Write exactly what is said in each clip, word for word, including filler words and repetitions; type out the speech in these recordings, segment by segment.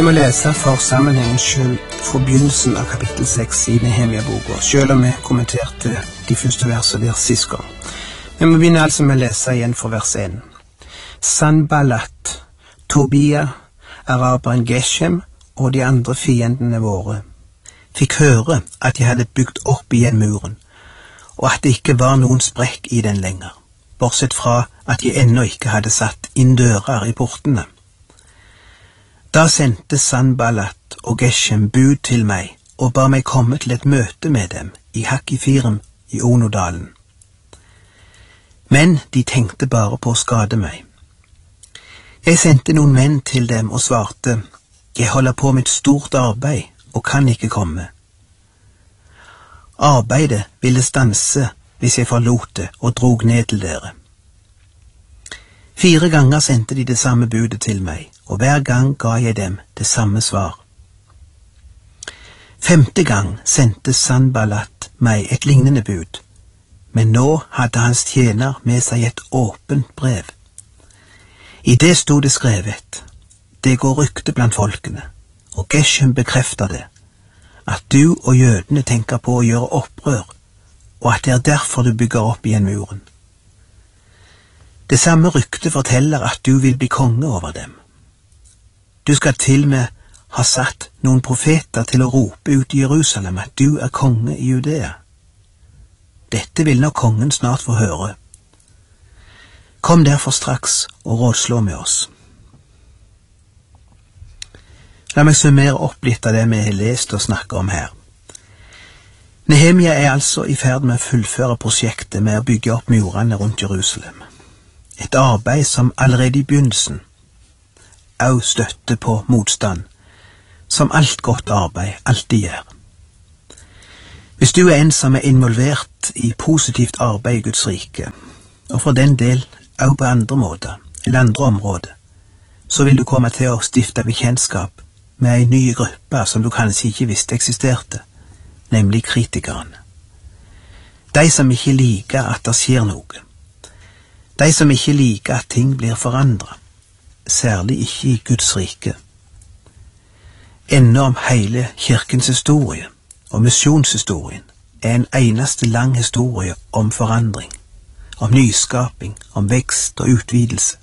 Jeg må lese for sammenhengens skyld fra begynnelsen av kapittel seks i Nehemia-boka, selv om vi kommenterte de første versene der sist gang. Vi må begynne altså med å lese igjen fra vers én. Sanballat, Tobia, araberen Geshem og de andre fiendene våre fikk høre at de hadde bygd opp igjen muren, og at det ikke var noen sprekk i den lenger, bortsett fra at de ennå ikke hadde satt inn dører i portene. Da sendte Sanballat og Geshem bud til meg og ba meg komme til et møte med dem i Hakkifirem i Onodalen. Men de tenkte bare på å skade meg. Jeg sendte noen menn til dem og svarte, jeg holder på med et stort arbeid og kan ikke komme. Arbeidet ville stanse hvis jeg forlot det og drog ned til dere. Fire ganger sendte de det samme budet til meg, og hver gang ga jeg dem det samme svar. Femte gang sendte Sanballat meg et lignende bud, men nå hadde hans tjener med seg et åpent brev. I det stod det skrevet, det går rykte blant folkene, og Geshem bekrefter det, at du og jødene tenker på å gjøre opprør, og at det er derfor du bygger opp igjen muren. Det samme ryktet forteller at du vil bli konge over dem. Du skal til med ha satt noen profeter til å rope ut i Jerusalem at du er konge i Judea. Dette vil nok kongen snart få høre. Kom derfor straks og rådslå med oss. La meg summere opp litt av det vi har lest og snakket om her. Nehemia er altså i ferd med å fullføre prosjektet med å bygge opp murene rundt Jerusalem. Et arbeid som allerede i begynnelsen også støtte på motstand, som alt godt arbeid alltid gjør. Hvis du er en som er involvert i positivt arbeid i Guds rike, og for den del også på andre måter, eller andre områder, så vil du komme til å stifte bekjentskap med en ny gruppe som du kanskje ikke visste eksisterte, nemlig kritikerne. De som ikke liker at det skjer noe. De som ikke liker at ting blir forandret, særlig ikke i Guds rike. Enda om hele kirkens historie og misjonshistorien er en eneste lang historie om forandring, om nyskaping, om vekst og utvidelse.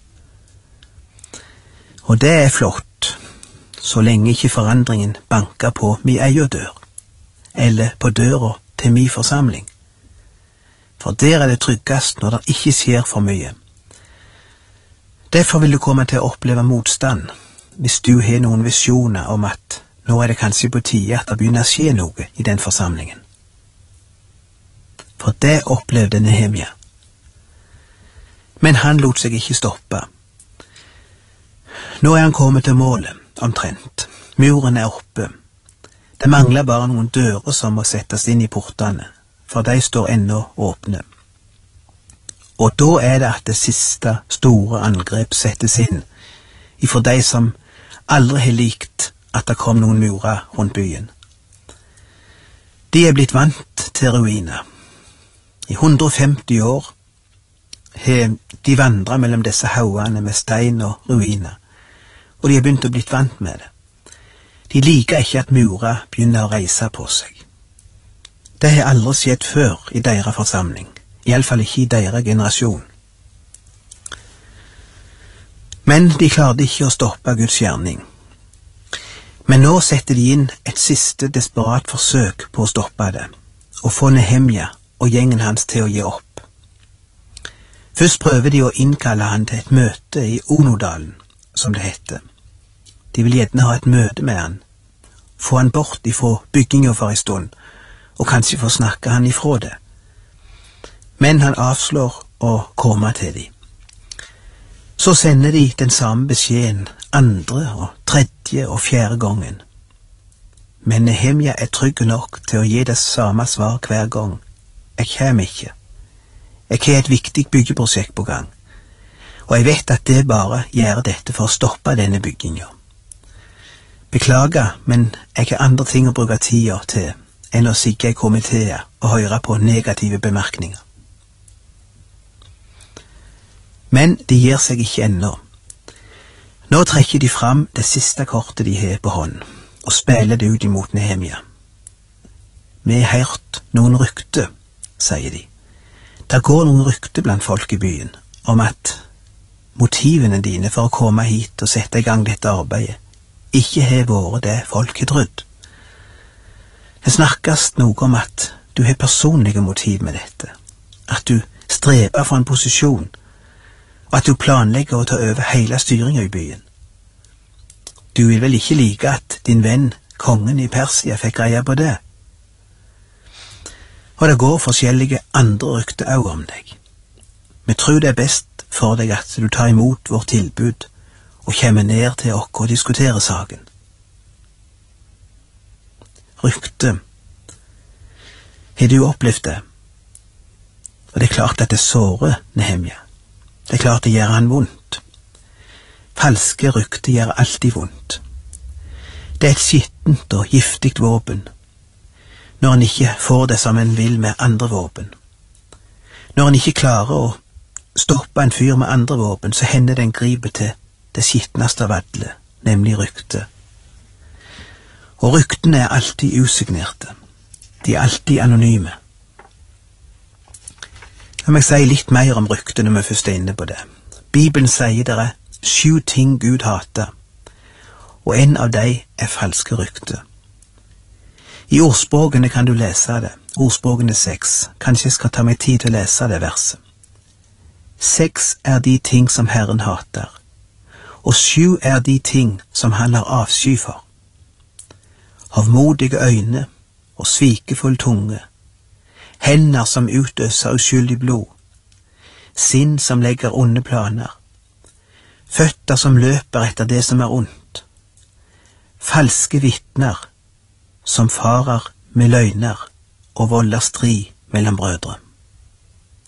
Og det er flott, så lenge ikke forandringen banker på min egen dør, eller på døra til min forsamling. For der er det tryggest når det ikke skjer for mye. Derfor vil du komme til å oppleve motstand hvis du har noen visjoner om at nå er det kanskje på tide at det begynner å skje noe i den forsamlingen. For det opplevde Nehemia. Men han lot seg ikke stoppe. Nå er han kommet til målet, omtrent. Muren er oppe. Det mangler bare noen dører som må settes inn i portene, for de står ennå åpne. Og da er det at det siste store angrep settes inn, ifra de som aldri har likt at det kom noen murer rundt byen. De er blitt vant til ruiner. I hundre og femti år har de vandret mellom disse haugene med stein og ruiner, og de har begynt å blitt vant med det. De liker ikke at murer begynner å reise på seg. Det har aldri skjedd før i deres forsamling, i alle fall ikke i deres generasjon. Men de klarte ikke å stoppe Guds gjerning. Men nå setter de inn et siste desperat forsøk på å stoppe det, og få Nehemia og gjengen hans til å gi opp. Først prøver de å innkalle han til et møte i Onodalen, som det heter. De vil gjerne ha et møte med han, få han bort ifra bygginga for en stund, og kanskje få snakke han ifra det. Men han avslår å komme til dem. Så sender de den samme beskjeden andre og tredje og fjerde gangen. Men Nehemia er trygg nok til å gi det samme svar hver gang. Jeg kommer ikke. Jeg har et viktig byggeprosjekt på gang, og jeg vet at det bare gjør dette for å stoppe denne bygginga. Beklager, men jeg har andre ting å bruke tida til enn å sitte i komiteer og høre på negative bemerkninger. Men de gir seg ikke ennå. Nå trekker de fram det siste kortet de har på hånd, og spiller det ut imot Nehemia. Vi har hørt noen rykte, sier de. Det går noen rykte blant folk i byen om at motivene dine for å komme hit og sette i gang dette arbeidet ikke har vært det folk har trodd. Det snakkes noe om at du har personlige motiv med dette, at du streber for en posisjon, og at du planlegger å ta over hele styringen i byen. Du vil vel ikke like at din venn, kongen i Persia, fikk greie på det? Og det går forskjellige andre rykter også om deg. Vi tror det er best for deg at du tar imot vårt tilbud og kommer ned til oss og diskuterer saken. Rykte. Har du opplevd det? Og det er klart at det sårer Nehemia. Det er klart det gjør han vondt. Falske rykter gjør alltid vondt. Det er et skittent og giftigt våpen, når en ikke får det som en vil med andre våpen. Når en ikke klarer å stoppe en fyr med andre våpen, så hender den griper til det skitneste av alle, nemlig rykte. Og ryktene er alltid usignerte. De er alltid anonyme. La meg si litt mer om rykte når vi først er inne på det. Bibelen sier det er sju ting Gud hater, og en av dem er falske rykter. I ordspråkene kan du lese det, ordspråkene seks. Kanskje jeg skal ta meg tid til å lese det verset. Seks er de ting som Herren hater, og sju er de ting som han har avsky for. Hovmodige øyne og svikefull tunge, hender som utøser uskyldig blod, sinn som legger onde planer, føtter som løper etter det som er ondt, falske vitner som farer med løgner og volder strid mellom brødre.